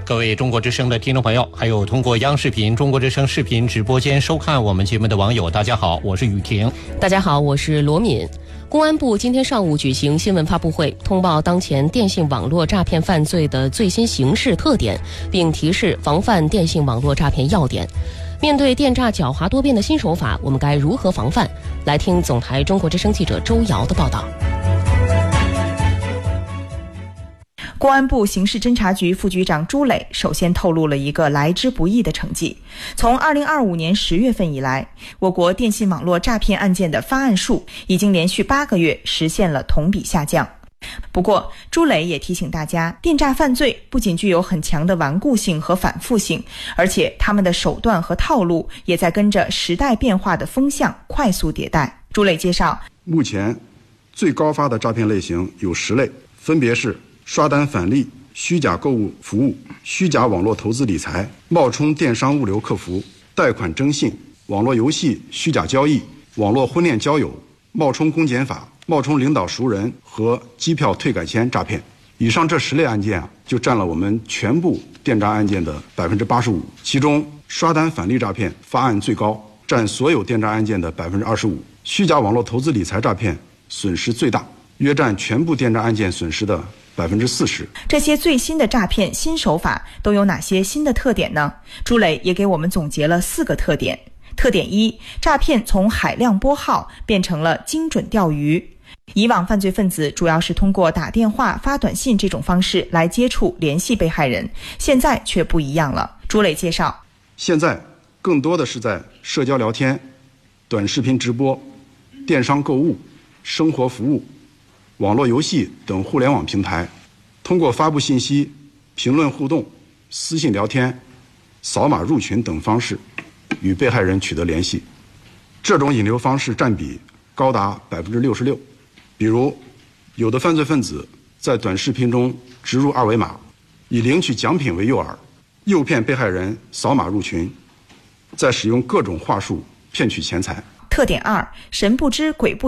各位中国之声的听众朋友，还有通过央视频、中国之声视频直播间收看我们节目的网友，大家好，我是雨婷。 大家好，我是罗敏。公安部今天上午举行新闻发布会，通报当前电信网络诈骗犯罪的最新形势特点，并提示防范电信网络诈骗要点。面对电诈狡猾多变的新手法，我们该如何防范？来听总台中国之声记者周瑶的报道。 公安部刑事侦查局副局长朱磊首先透露了一个来之不易的成绩。从2025年10月份以来，我国电信网络诈骗案件的发案数已经连续8个月实现了同比下降。不过，朱磊也提醒大家，电诈犯罪不仅具有很强的顽固性和反复性，而且他们的手段和套路也在跟着时代变化的风向快速迭代。朱磊介绍， 目前最高发的诈骗类型有10类，分别是刷单返利、虚假购物服务、虚假网络投资理财、冒充电商物流客服、贷款征信、网络游戏虚假交易、网络婚恋交友、冒充公检法、冒充领导熟人和机票退改签诈骗。以上这10类案件就占了我们全部电诈案件的85%，其中刷单返利诈骗发案最高，占所有电诈案件的25%，虚假网络投资理财诈骗损失最大，约占全部电诈案件损失的40%。 这些最新的诈骗新手法都有哪些新的特点呢？朱磊也给我们总结了4个特点。特点1，诈骗从海量拨号变成了精准钓鱼。以往犯罪分子主要是通过打电话、发短信这种方式来接触联系被害人，现在却不一样了。朱磊介绍， 现在更多的是在社交聊天、短视频直播、电商购物、生活服务、网络游戏等互联网平台，通过发布信息、评论互动、私信聊天、扫码入群等方式与被害人取得联系。这种引流方式占比高达66%。比如，有的犯罪分子在短视频中植入2维码，以领取奖品为诱饵，诱骗被害人扫码入群，再使用各种话术骗取钱财。 特点2，神不知鬼不